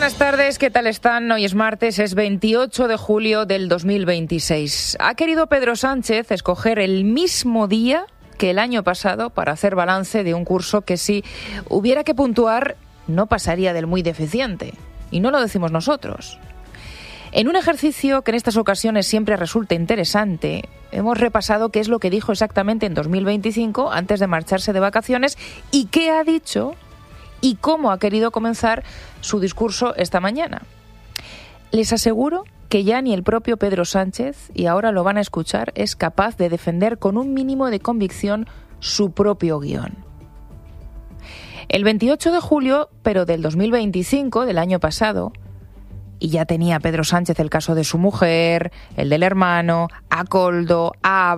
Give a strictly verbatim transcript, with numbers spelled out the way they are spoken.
buenas tardes, ¿qué tal están? Hoy es martes, es veintiocho de julio del dos mil veintiséis. Ha querido Pedro Sánchez escoger el mismo día que el año pasado para hacer balance de un curso que, si hubiera que puntuar, no pasaría del muy deficiente. Y no lo decimos nosotros. En un ejercicio que en estas ocasiones siempre resulta interesante, hemos repasado qué es lo que dijo exactamente en dos mil veinticinco antes de marcharse de vacaciones y qué ha dicho y cómo ha querido comenzar su discurso esta mañana. Les aseguro que ya ni el propio Pedro Sánchez, y ahora lo van a escuchar, es capaz de defender con un mínimo de convicción su propio guión. El veintiocho de julio, pero del dos mil veinticinco, del año pasado, y ya tenía Pedro Sánchez el caso de su mujer, el del hermano, a Koldo, a